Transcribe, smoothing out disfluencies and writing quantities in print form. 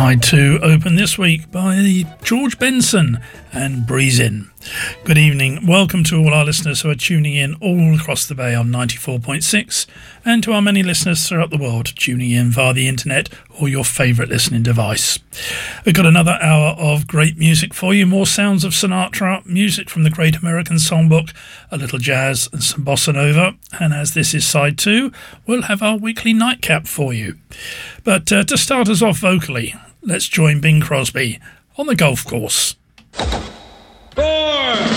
Side 2 open this week by George Benson and Breeze In. Good evening. Welcome to all our listeners who are tuning in all across the bay on 94.6 and to our many listeners throughout the world tuning in via the internet or your favourite listening device. We've got another hour of great music for you. More sounds of Sinatra, music from the Great American Songbook, a little jazz and some bossa nova. And as this is Side 2, we'll have our weekly nightcap for you. But to start us off vocally, let's join Bing Crosby on the golf course. 4